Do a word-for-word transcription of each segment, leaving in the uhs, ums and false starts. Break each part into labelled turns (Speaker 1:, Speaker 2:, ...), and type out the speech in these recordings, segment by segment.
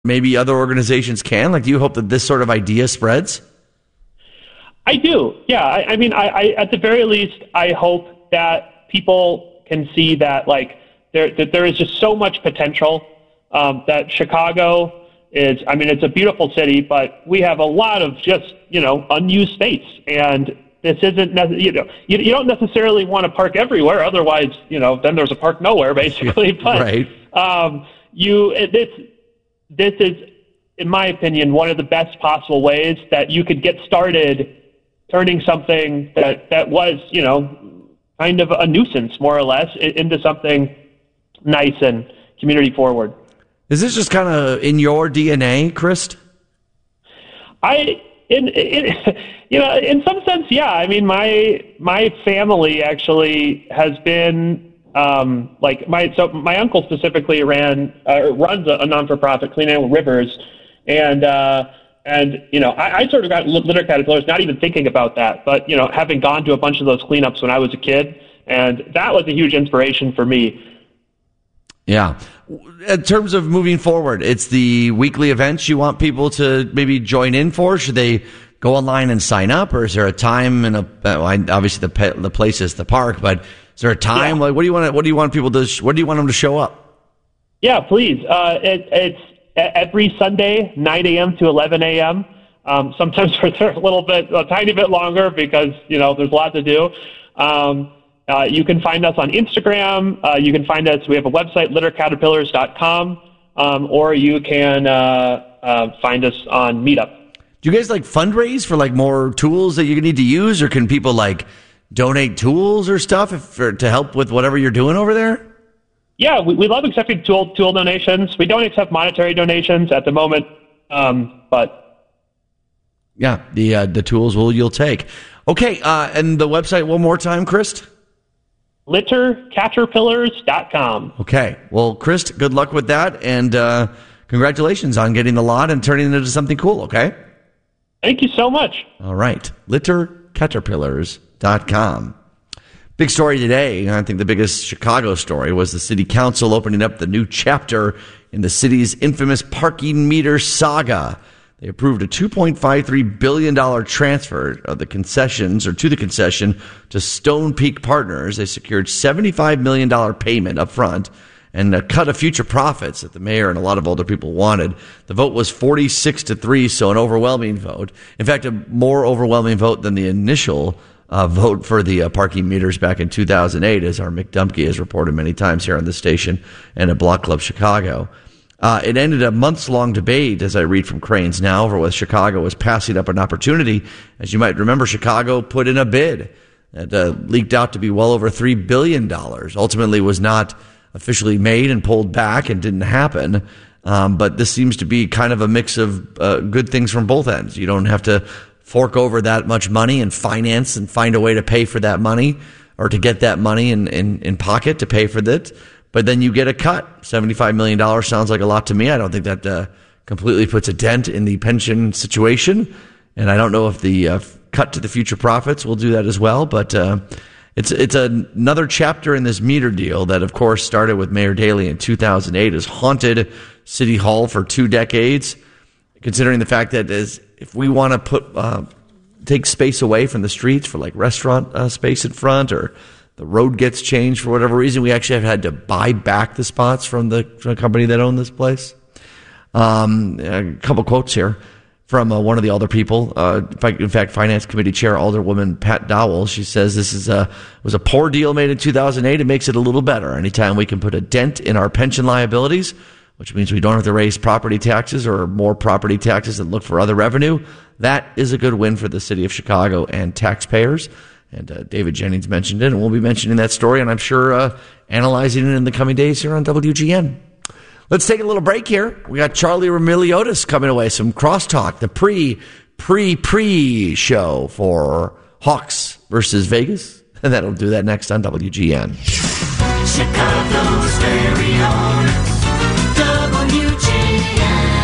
Speaker 1: maybe other organizations can? Like, do you hope that this sort of idea spreads?
Speaker 2: I do. Yeah. I, I mean, I, I, at the very least, I hope that people can see that, like, there, that there is just so much potential, um, that Chicago is, I mean, it's a beautiful city, but we have a lot of just, you know, unused space. And this isn't, you know, you, you don't necessarily want to park everywhere. Otherwise, you know, then there's a park nowhere, basically. But,
Speaker 1: right.
Speaker 2: um, you, this, this is, in my opinion, one of the best possible ways that you could get started turning something that, that was, you know, kind of a nuisance, more or less, into something nice and community forward.
Speaker 1: Is this just kind of in your D N A, Chris?
Speaker 2: I, in, in, you know, in some sense, yeah. I mean, my my family actually has been um, like my so my uncle specifically ran uh, runs a, a non-for-profit, Clean Animal Rivers, and. Uh, And, you know, I, I sort of got litter caterpillars, not even thinking about that, but, you know, having gone to a bunch of those cleanups when I was a kid, and that was a huge inspiration for me.
Speaker 1: Yeah. In terms of moving forward, it's the weekly events you want people to maybe join in for. Should they go online and sign up, or is there a time and a, obviously the the place is the park, but is there a time?
Speaker 2: Yeah.
Speaker 1: Like, what do you want? What do you want people to? What do you want them to show up?
Speaker 2: Yeah, please. Uh, it, it's every Sunday, nine a.m. to eleven a.m. Um, sometimes we're there a little bit, a tiny bit longer because, you know, there's a lot to do. Um, uh, you can find us on Instagram. Uh, you can find us, we have a website, litter caterpillars dot com, um, or you can uh, uh, find us on Meetup.
Speaker 1: Do you guys like fundraise for like more tools that you need to use, or can people like donate tools or stuff if, for, to help with whatever you're doing over there?
Speaker 2: Yeah, we, we love accepting tool tool donations. We don't accept monetary donations at the moment, um, but
Speaker 1: yeah, the uh, the tools will you'll take. Okay, uh, and the website one more time, Chris.
Speaker 2: litter caterpillars dot com.
Speaker 1: Okay, well, Chris, good luck with that, and uh, congratulations on getting the lot and turning it into something cool. Okay.
Speaker 2: Thank you so much.
Speaker 1: All right, litter caterpillars dot com. Big story today, I think the biggest Chicago story, was the city council opening up the new chapter in the city's infamous parking meter saga. They approved a two point five three billion dollars transfer of the concessions, or to the concession, to Stone Peak Partners. They secured seventy-five million dollars payment up front and a cut of future profits that the mayor and a lot of older people wanted. The vote was forty-six to three, so an overwhelming vote. In fact, a more overwhelming vote than the initial Uh, vote for the uh, parking meters back in two thousand eight, as our Mick Dumke has reported many times here on the station and at Block Club Chicago. Uh, it ended a months-long debate, as I read from Cranes Now, over whether Chicago was passing up an opportunity. As you might remember, Chicago put in a bid that uh, leaked out to be well over three billion dollars. Ultimately was not officially made and pulled back and didn't happen. Um, but this seems to be kind of a mix of uh, good things from both ends. You don't have to fork over that much money and finance and find a way to pay for that money, or to get that money in, in, in pocket to pay for that. But then you get a cut. seventy-five million dollars sounds like a lot to me. I don't think that uh, completely puts a dent in the pension situation. And I don't know if the uh, cut to the future profits will do that as well. But uh, it's it's another chapter in this meter deal that, of course, started with Mayor Daley in two thousand eight, has haunted City Hall for two decades, considering the fact that as if we want to put uh, take space away from the streets for like restaurant uh, space in front, or the road gets changed for whatever reason, we actually have had to buy back the spots from the, from the company that owned this place. Um, a couple quotes here from uh, one of the older people. Uh, in fact, in fact, Finance Committee Chair Alderwoman Pat Dowell. She says this is a was a poor deal made in two thousand eight. It makes it a little better. Anytime we can put a dent in our pension liabilities, which means we don't have to raise property taxes or more property taxes and look for other revenue, that is a good win for the city of Chicago and taxpayers. And uh, David Jennings mentioned it, and we'll be mentioning that story, and I'm sure uh, analyzing it in the coming days here on W G N. Let's take a little break here. We got Charlie Remiliotis coming away, some crosstalk, the pre, pre, pre show for Hawks versus Vegas. And that'll do that next on W G N.
Speaker 3: Chicago's very own W G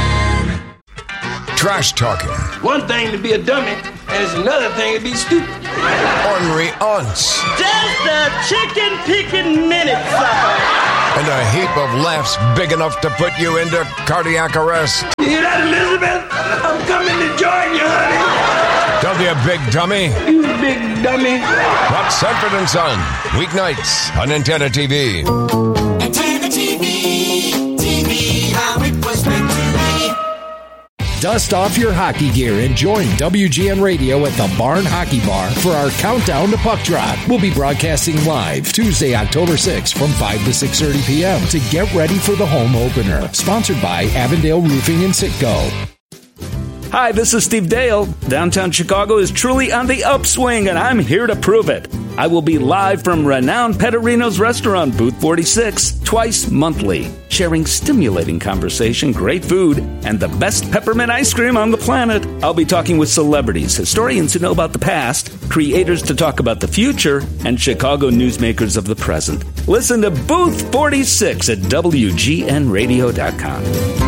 Speaker 3: N.
Speaker 4: Trash talking.
Speaker 5: One thing to be a dummy, and it's another thing to be stupid.
Speaker 4: ornery aunts,
Speaker 5: Just a chicken picking minute supper.
Speaker 4: and a heap of laughs big enough to put you into cardiac arrest.
Speaker 6: You hear that, Elizabeth? I'm coming to join you, honey.
Speaker 4: Don't be a big dummy.
Speaker 6: You big dummy.
Speaker 4: Watch Sanford and Son, weeknights on Antenna T V.
Speaker 3: Antenna T V, T V, how it was meant to be.
Speaker 7: Dust off your hockey gear and join W G N Radio at the Barn Hockey Bar for our countdown to puck drop. We'll be broadcasting live Tuesday, October sixth from five to six thirty p.m. to get ready for the home opener. Sponsored by Avondale Roofing and Sitco.
Speaker 8: Hi, this is Steve Dale. Downtown Chicago is truly on the upswing, and I'm here to prove it. I will be live from renowned Petterino's restaurant, Booth forty-six, twice monthly, sharing stimulating conversation, great food, and the best peppermint ice cream on the planet. I'll be talking with celebrities, historians who know about the past, creators to talk about the future, and Chicago newsmakers of the present. Listen to Booth forty-six at W G N radio dot com.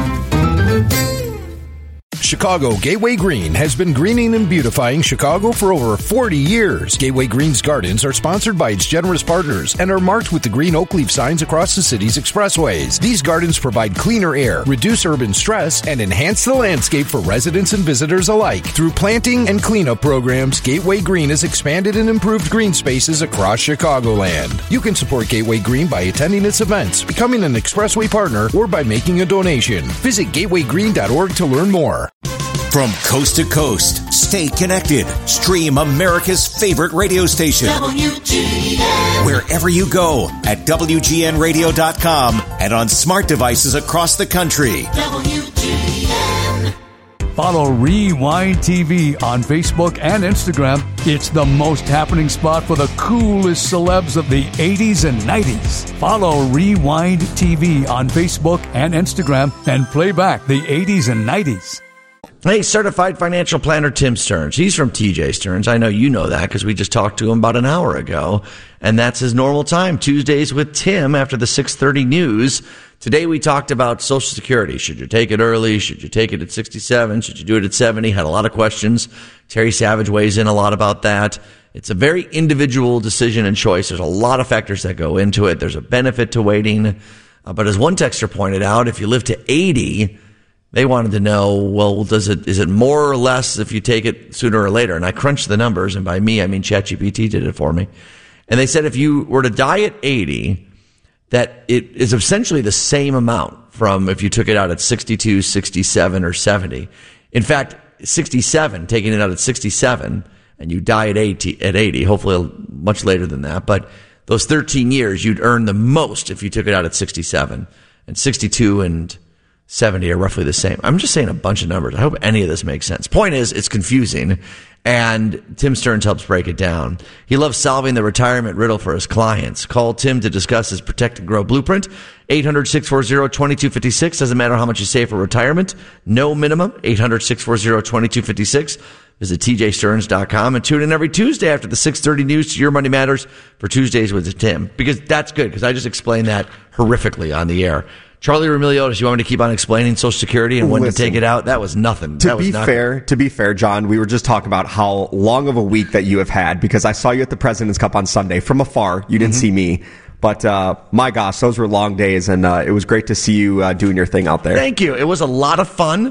Speaker 7: Chicago Gateway Green has been greening and beautifying Chicago for over forty years. Gateway Green's gardens are sponsored by its generous partners and are marked with the green oak leaf signs across the city's expressways. These gardens provide cleaner air, reduce urban stress, and enhance the landscape for residents and visitors alike. Through planting and cleanup programs, Gateway Green has expanded and improved green spaces across Chicagoland. You can support Gateway Green by attending its events, becoming an expressway partner, or by making a donation. Visit gateway green dot org to learn more.
Speaker 9: From coast to coast, stay connected. Stream America's favorite radio station.
Speaker 3: W G N.
Speaker 9: Wherever you go at W G N radio dot com and on smart devices across the country.
Speaker 3: W G N.
Speaker 10: Follow Rewind T V on Facebook and Instagram. It's the most happening spot for the coolest celebs of the eighties and nineties. Follow Rewind T V on Facebook and Instagram and play back the eighties and nineties.
Speaker 1: Hey, certified financial planner Tim Stearns. He's from T J Stearns. I know you know that because we just talked to him about an hour ago. And that's his normal time, Tuesdays with Tim after the six thirty news. Today we talked about Social Security. Should you take it early? Should you take it at sixty-seven? Should you do it at seventy? Had a lot of questions. Terry Savage weighs in a lot about that. It's a very individual decision and choice. There's a lot of factors that go into it. There's a benefit to waiting. Uh, but as one texter pointed out, if you live to eighty, they wanted to know, well, does it, is it more or less if you take it sooner or later? And I crunched the numbers, and by me, I mean ChatGPT did it for me. And they said if you were to die at eighty, that it is essentially the same amount from if you took it out at sixty-two, sixty-seven, or seventy. In fact, sixty-seven, taking it out at sixty-seven, and you die at eighty, at eighty, hopefully much later than that, but those thirteen years, you'd earn the most if you took it out at sixty-seven. And sixty-two and seventy are roughly the same. I'm just saying a bunch of numbers. I hope any of this makes sense. Point is, it's confusing, and Tim Stearns helps break it down. He loves solving the retirement riddle for his clients. Call Tim to discuss his Protect and Grow Blueprint. eight hundred, six four zero, two two five six. Doesn't matter how much you save for retirement. No minimum. eight hundred, six four zero, two two five six. Visit T J Stearns dot com and tune in every Tuesday after the six thirty news to Your Money Matters for Tuesdays with Tim. Because that's good, because I just explained that horrifically on the air. Charlie Remiliotis, you want me to keep on explaining Social Security and when
Speaker 11: Listen,
Speaker 1: to take it out? That was nothing.
Speaker 11: To
Speaker 1: that was
Speaker 11: be
Speaker 1: nothing.
Speaker 11: fair, to be fair, John, we were just talking about how long of a week that you have had because I saw you at the President's Cup on Sunday from afar. You didn't mm-hmm. see me. But, uh, my gosh, those were long days, and uh, it was great to see you uh, doing your thing out there.
Speaker 1: Thank you. It was a lot of fun.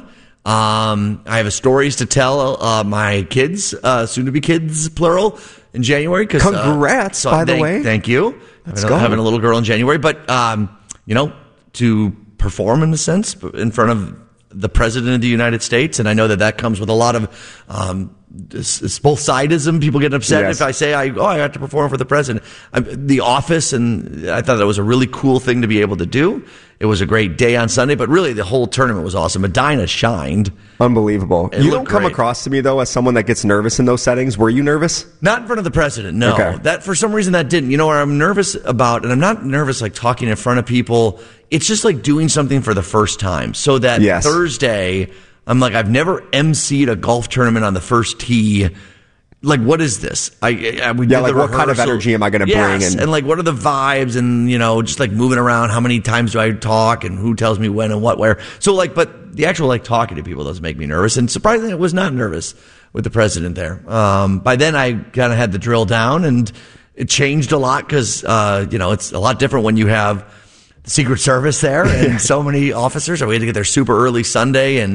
Speaker 1: Um, I have stories to tell uh, my kids, uh, soon-to-be kids, plural, in January. Cause,
Speaker 11: Congrats,
Speaker 1: uh, so
Speaker 11: by the
Speaker 1: thank,
Speaker 11: way.
Speaker 1: Thank you.
Speaker 11: Let's
Speaker 1: having,
Speaker 11: go.
Speaker 1: having a little girl in January. But, um, you know, to perform in a sense in front of the President of the United States. And I know that that comes with a lot of um, this, this both sidism. People get upset yes. if I say, I, oh, I have to perform for the President. I'm, the office, and I thought that was a really cool thing to be able to do. It was a great day on Sunday, but really the whole tournament was awesome. Medina shined.
Speaker 11: Unbelievable.
Speaker 1: It
Speaker 11: you don't come
Speaker 1: great.
Speaker 11: across to me, though, as someone that gets nervous in those settings. Were you nervous?
Speaker 1: Not in front of the President, no.
Speaker 11: Okay.
Speaker 1: That, for some reason, that didn't. You know what I'm nervous about, and I'm not nervous like talking in front of people. It's just like doing something for the first time. So that
Speaker 11: yes.
Speaker 1: Thursday, I'm like, I've never emceed a golf tournament on the first tee like, what is this? I, I we
Speaker 11: yeah,
Speaker 1: did
Speaker 11: like
Speaker 1: the
Speaker 11: what kind of
Speaker 1: rehearsal.
Speaker 11: energy am I going to
Speaker 1: yes,
Speaker 11: bring? And,
Speaker 1: and like, what are the vibes? And you know, just like moving around. How many times do I talk? And who tells me when and what where? So like, but the actual like talking to people doesn't make me nervous. And surprisingly, it was not nervous with the president there. Um, by then, I kind of had the drill down, and it changed a lot because uh, you know it's a lot different when you have the Secret Service there and so many officers. So we had to get there super early Sunday and.